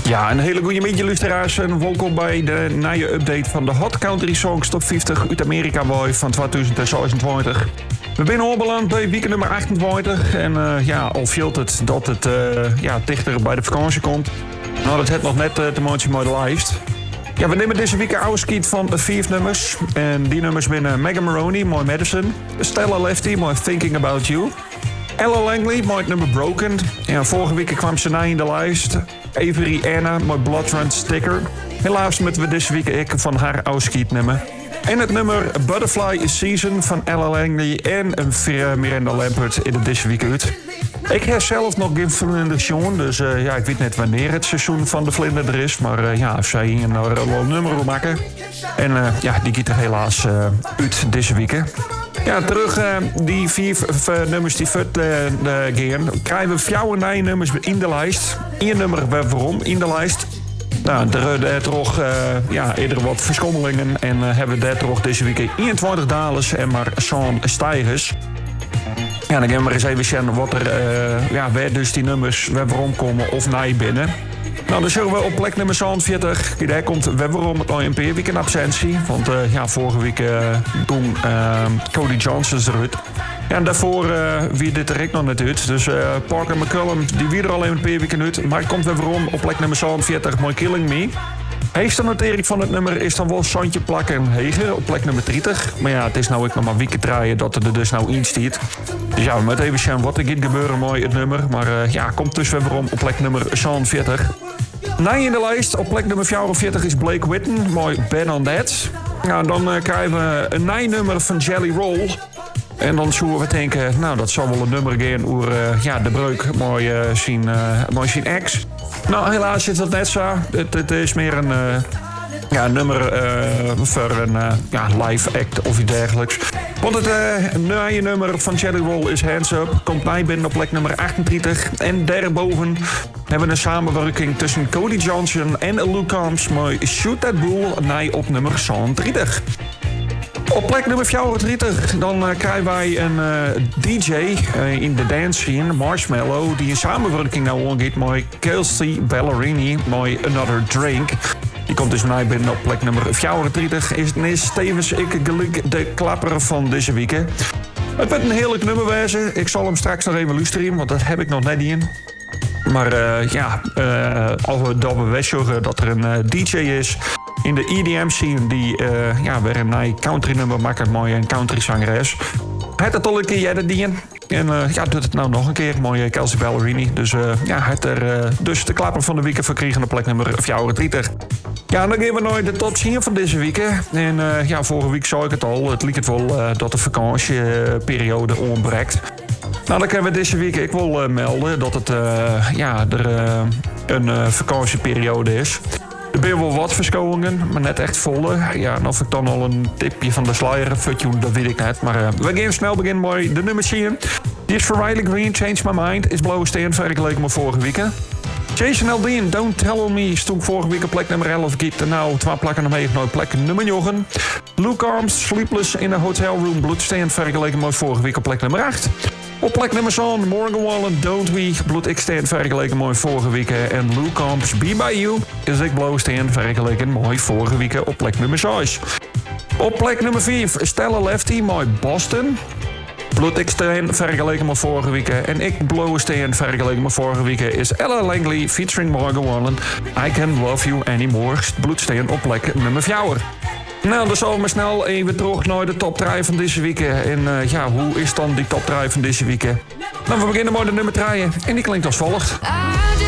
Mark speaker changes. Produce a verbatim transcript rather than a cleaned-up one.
Speaker 1: Ja, een hele goede middag, luisteraars. En welkom bij de nieuwe update van de Hot Country Songs Top vijftig uit Amerika Boy van tweeduizend zesentwintig. We zijn aanbeland bij week nummer achtentwintig. En uh, ja, al viel het dat het uh, ja, dichter bij de vakantie komt. Nou, dat heeft nog net uh, te maken met de lijst. Ja, we nemen deze week een oude skiet van vijf nummers. En die nummers binnen Megan Maroney, mooi Madison. Stella Lefty, mooi Thinking About You. Ella Langley, mooi nummer Broken. Ja, vorige week kwam ze na in de lijst. Avery Anna, mooi Blood Run Sticker. Helaas moeten we deze week ik van haar oude skiet nemen. En het nummer Butterfly Season van Ella Langley en Miranda Lambert in de deze week uit. Ik heb zelf nog geen vlindersjoen, dus uh, ja, ik weet net wanneer het seizoen van de vlinder er is. Maar uh, ja, zij een uh, nummer wil maken. En uh, ja, die gaat er helaas uh, uit deze week. Ja, terug uh, die vier uh, nummers die vet uh, gaan, krijgen we vier nieuwe nummers in de lijst. Eén nummer waarom in de lijst. Nou, er, er toch uh, ja, eerder wat verschommelingen en uh, hebben we daar toch deze week eenentwintig dalers en maar zo'n stijgers. Ja, dan gaan we maar eens even zien wat er, uh, ja, waar dus die nummers waarom komen of naar binnen. Nou, dan zullen we op plek nummer zevenenveertig. Daar komt waarom het O M P week in absentie. Want uh, ja, vorige week uh, toen uh, Cody Johnson eruit. Ja, en daarvoor uh, wie dit er ik nog net uit. Dus uh, Parker McCullum, die wie er alleen een paar weken uit. Maar komt weer waarom op plek nummer zevenenveertig, mooi Killing Me. Heegste notering van het nummer is dan wel Santje Plakken Heger op plek nummer dertig. Maar ja, het is nou ook nog maar weken draaien dat er dus nou in stiet. Dus ja, we moeten even zien wat er gaat gebeuren, mooi het nummer. Maar uh, ja, komt dus weer waarom op plek nummer zevenenveertig. Nee in de lijst, op plek nummer vierenveertig is Blake Whitten, mooi Ben on That. Nou, dan uh, krijgen we een nieuw nummer van Jelly Roll. En dan zullen we denken, nou dat zal wel een nummer gaan over uh, ja, de breuk, mooi uh, zien, uh, mooi zien ex. Nou, helaas is dat net zo. Het, het is meer een uh, ja, nummer uh, voor een uh, ja, live act of iets dergelijks. Want het uh, nieuwe nummer van Jelly Roll is Hands Up. Komt mij binnen op plek nummer achtendertig. En daarboven hebben we een samenwerking tussen Cody Johnson en Luke Combs. Met Shoot That Bull, nee op nummer zevenendertig. Op plek nummer vierendertig dan uh, krijgen wij een uh, D J uh, in de dance scene, Marshmallow, die een samenwerking nou aangeeft met Kelsey Ballerini, met Another Drink. Die komt dus naar binnen op plek nummer vierendertig. Is, is tevens ik gelijk de klapper van deze week. Het wordt een heerlijk nummer wezen. Ik zal hem straks nog even luisteren, want dat heb ik nog net in. Maar uh, ja, uh, als we dat bevestigen dat er een uh, D J is in de E D M scene die uh, ja, weer een nieuw country nummer maakt, mooi een country zangeres. Hij het al een keer jij dien. En uh, ja, doet het nou nog een keer. Mooie Kelsey Ballerini. Dus uh, ja, hij heeft er uh, dus de klapper van de week verkregen op plek nummer vierendertig. Ja, dan gaan we naar de top tien van deze week. En uh, ja, vorige week zei ik het al. Het liep het wel uh, dat de vakantieperiode ontbreekt. Nou, dan kunnen we deze week ik wil uh, melden dat het uh, ja, er uh, een uh, vakantieperiode is. Er zijn wel wat verschoningen, maar net echt volle. Ja, en of ik dan al een tipje van de sluier heb, dat weet ik net. Maar uh, we gaan snel beginnen met de nummer tien. Die is voor Riley Green, Change My Mind. Is Blauwe Steen vergeleken met vorige week. Jason Aldean, Don't Tell Me, stond vorige week op plek nummer elf. Giet er nou twee plekken omheen naar plek nummer negen. Luke Arms, Sleepless in a Hotel Room, Bloodstain vergeleken met vorige week op plek nummer acht. Op plek nummer zeven, Morgan Wallen, Don't We, Blood Extend vergeleken met vorige week. En Luke Combs, Be By You, is ik Blauwsteen vergeleken met vorige week op plek nummer zes. Op plek nummer vijf, Stella Lefty, met Boston. Blood Extend vergeleken met vorige week. En ik Blauwsteen vergeleken met vorige week is Ella Langley featuring Morgan Wallen. I Can't Love You Anymore, Bloedsteen op plek nummer vier. Nou, dan zullen we maar snel even terug naar de top drie van deze week. En uh, ja, hoe is dan die top drie van deze week? Nou, we beginnen met de nummer drie. En die klinkt als volgt.